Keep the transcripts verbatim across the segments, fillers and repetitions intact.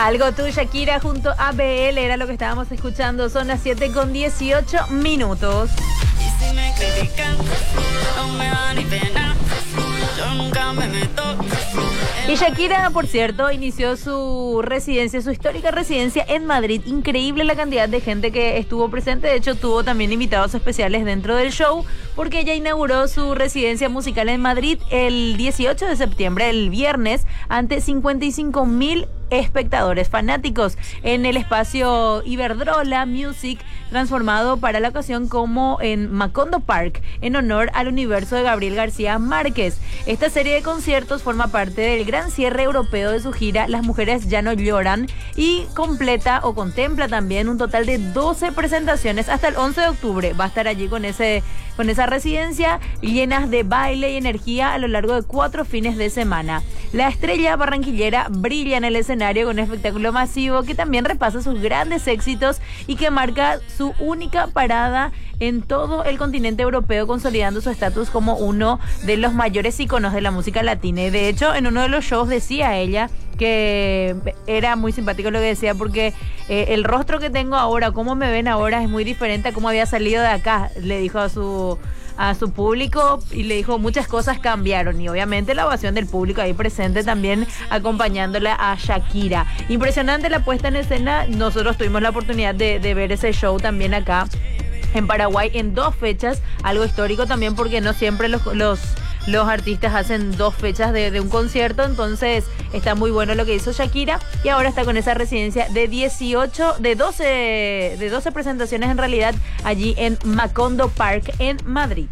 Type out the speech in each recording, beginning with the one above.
Algo tú, Shakira, junto a B L, era lo que estábamos escuchando. Son las siete con dieciocho minutos. Y si me critican, no me va ni pena. Yo nunca me meto. Y Shakira, por cierto, inició su residencia, su histórica residencia en Madrid. Increíble la cantidad de gente que estuvo presente. De hecho, tuvo también invitados especiales dentro del show, porque ella inauguró su residencia musical en Madrid el dieciocho de septiembre, el viernes, ante cincuenta y cinco mil espectadores fanáticos en el espacio Iberdrola Music, transformado para la ocasión como en Macondo Park, en honor al universo de Gabriel García Márquez. Esta serie de conciertos forma parte del gran cierre europeo de su gira Las Mujeres Ya No Lloran y completa o contempla también un total de doce presentaciones hasta el once de octubre. Va a estar allí con ese con esa residencia llenas de baile y energía a lo largo de cuatro fines de semana. La estrella barranquillera brilla en el escenario con un espectáculo masivo que también repasa sus grandes éxitos y que marca su única parada en todo el continente europeo, consolidando su estatus como uno de los mayores íconos de la música latina. Y de hecho, en uno de los shows decía ella que era muy simpático lo que decía, porque eh, el rostro que tengo ahora, cómo me ven ahora, es muy diferente a cómo había salido de acá, le dijo a su a su público, y le dijo muchas cosas cambiaron, y obviamente la ovación del público ahí presente también acompañándola a Shakira. Impresionante la puesta en escena. Nosotros tuvimos la oportunidad de, de ver ese show también acá en Paraguay en dos fechas, algo histórico también porque no siempre los, los, los artistas hacen dos fechas de, de un concierto, entonces está muy bueno lo que hizo Shakira, y ahora está con esa residencia de dieciocho, de doce, de doce presentaciones en realidad, allí en Macondo Park en Madrid.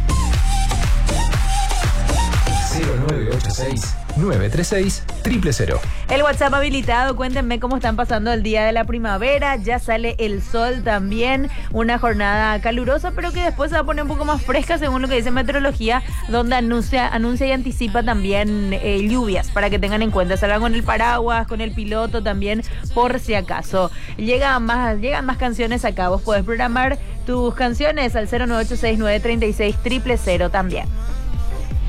cero nueve ocho seis, nueve tres seis, cero cero cero. El WhatsApp habilitado, cuéntenme cómo están pasando el día de la primavera. Ya sale el sol también, una jornada calurosa, pero que después se va a poner un poco más fresca según lo que dice meteorología, donde anuncia, anuncia y anticipa también eh, lluvias, para que tengan en cuenta. Salgan con el paraguas, con el piloto también, por si acaso. Llegan más, llegan más canciones acá. Vos podés programar tus canciones al cero nueve ocho seis, nueve tres seis, cero cero cero también.